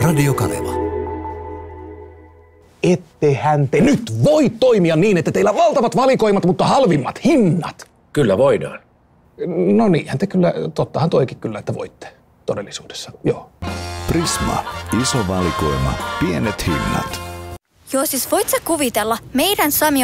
Radio Kaneva. Ettehän te nyt voi toimia niin, että teillä on valtavat valikoimat, mutta halvimmat hinnat. Kyllä voidaan. No niinhän te kyllä, tottahan toikin kyllä, että voitte todellisuudessa, joo. Prisma. Iso valikoima. Pienet hinnat. Joo, siis voit sä kuvitella, meidän Sami